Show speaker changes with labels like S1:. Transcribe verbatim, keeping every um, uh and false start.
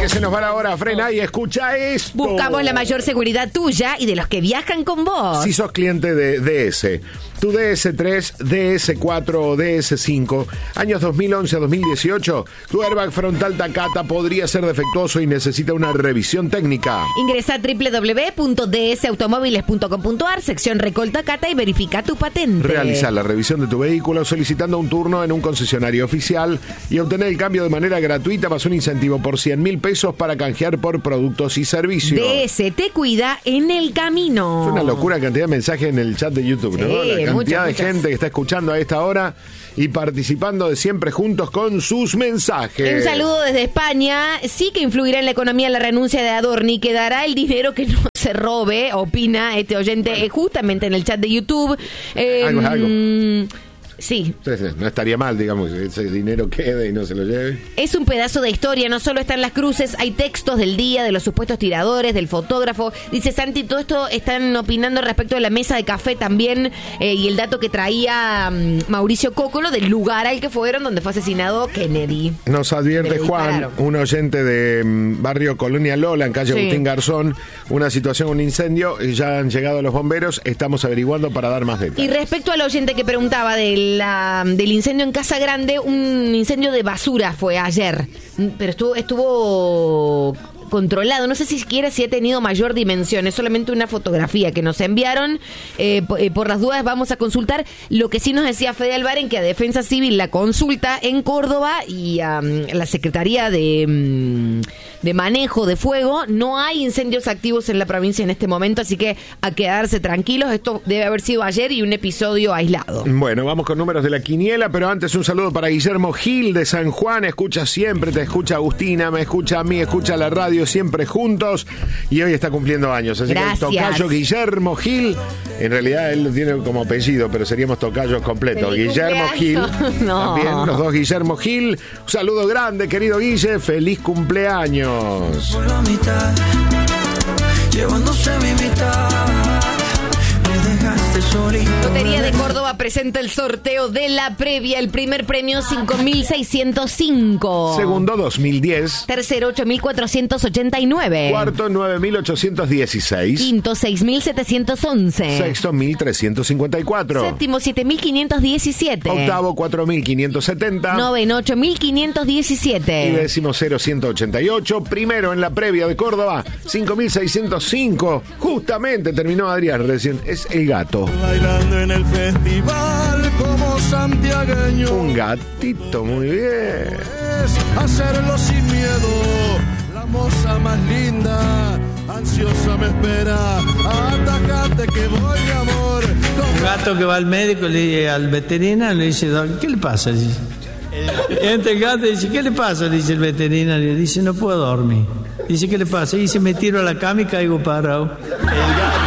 S1: que se nos va la hora, frena y escucha esto.
S2: Buscamos la mayor seguridad tuya y de los que viajan con vos.
S1: Si sos cliente de D S, tu D S tres, D S cuatro o D S cinco, años dos mil once a dos mil dieciocho, tu airbag frontal Takata podría ser defectuoso y necesita una revisión técnica.
S2: Ingresa a doble u doble u doble u punto d s automóviles punto com punto a r, sección Recol Takata, y verifica tu patente.
S1: Realiza la revisión de tu vehículo solicitando un turno en un concesionario oficial y obtener el cambio de manera gratuita más un incentivo por cien mil pesos para canjear por productos y servicios.
S2: D S te cuida en el camino.
S1: Es una locura cantidad de mensajes en el chat de YouTube, ¿no?
S2: Sí,
S1: La cantidad
S2: muchas,
S1: de
S2: muchas.
S1: gente que está escuchando a esta hora y participando de Siempre Juntos con sus mensajes.
S2: Un saludo desde España. Sí que influirá en la economía la renuncia de Adorni. Quedará el dinero que no se robe, opina este oyente eh, justamente en el chat de YouTube. Eh,
S1: Algo es algo.
S2: mm, Sí.
S1: Entonces, no estaría mal, digamos, que ese dinero quede y no se lo lleve.
S2: Es un pedazo de historia, no solo están las cruces, hay textos del día, de los supuestos tiradores, del fotógrafo. Dice Santi, todo esto están opinando respecto de la mesa de café también, eh, y el dato que traía um, Mauricio Cócolo del lugar al que fueron donde fue asesinado Kennedy.
S1: Nos advierte
S2: Pero
S1: Juan,
S2: dispararon.
S1: un oyente de mm, barrio Colonia Lola, en calle
S2: Sí.
S1: Agustín Garzón, una situación, un incendio, y ya han llegado los bomberos, estamos averiguando para dar más
S2: Y
S1: detalles.
S2: respecto al oyente que preguntaba de la, del incendio en Casa Grande, un incendio de basura fue ayer, pero estuvo, estuvo controlado. No sé si siquiera si ha tenido mayor dimensión, es solamente una fotografía que nos enviaron. Eh, por, eh, por las dudas vamos a consultar. Lo que sí nos decía Fede Alvaren, que a Defensa Civil la consulta en Córdoba y a um, la Secretaría de, um, de Manejo de Fuego, no hay incendios activos en la provincia en este momento, así que a quedarse tranquilos. Esto debe haber sido ayer y un episodio aislado.
S1: Bueno, vamos con números de la quiniela, pero antes un saludo para Guillermo Gil de San Juan. Escucha siempre, te escucha Agustina, me escucha a mí, escucha la radio, siempre juntos, y hoy está cumpliendo años. Así
S2: Gracias.
S1: que el tocayo Guillermo Gil, en realidad él lo tiene como apellido, pero seríamos tocayos completos.
S2: Feliz
S1: Guillermo Gil,
S2: cumpleaños. No.
S1: también los dos Guillermo Gil. Un saludo grande, querido Guille, feliz cumpleaños.
S3: Por la mitad, llevándose mi mitad, me dejaste solito.
S2: Lotería de Córdoba presenta el sorteo de la previa. El primer premio cinco mil seiscientos cinco.
S1: Segundo, dos mil diez.
S2: Tercero, ocho mil cuatrocientos ochenta y nueve.
S1: Cuarto, nueve mil ochocientos dieciséis.
S2: Quinto, seis mil setecientos once.
S1: Sexto, mil trescientos cincuenta y cuatro.
S2: Séptimo, siete mil quinientos diecisiete.
S1: Octavo, cuatro mil quinientos setenta.
S2: Noveno, ocho mil quinientos
S1: Y
S2: diecisiete.
S1: décimo, cero ciento ochenta y ocho. Primero en la previa de Córdoba, cinco mil seiscientos cinco. Justamente terminó Adrián recién. Es el gato.
S3: Bailando en el festival como santiagueño.
S1: Un gatito, muy bien.
S3: Es hacerlo sin miedo. La moza más linda, ansiosa me espera. Atajate que voy, mi amor.
S4: Un gato que va al médico, le, al veterinario, le dice, ¿qué le pasa? Dice. Entra el gato y dice, ¿qué le pasa? Le dice el veterinario, dice, no puedo dormir. Dice, ¿qué le pasa? Y dice, me tiro a la cama y caigo parado. El gato